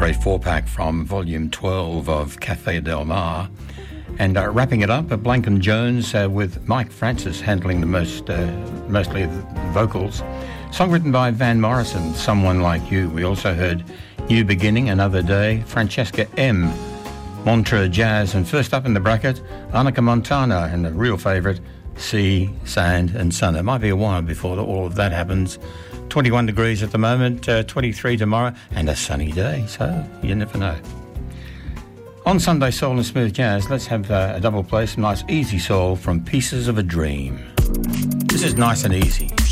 great four-pack from Volume 12 of Cafe Del Mar. And wrapping it up, Blanken Jones with Mike Francis handling the mostly vocals. Song written by Van Morrison, Someone Like You. We also heard New Beginning, Another Day, Francesca M, Montreux Jazz, and first up in the bracket, Annika Montana, and the real favourite, Sea, Sand and Sun. It might be a while before all of that happens. 21 degrees at the moment, 23 tomorrow, and a sunny day, so you never know. On Sunday Soul and Smooth Jazz, let's have a double play, some nice easy soul from Pieces of a Dream. This is nice and easy.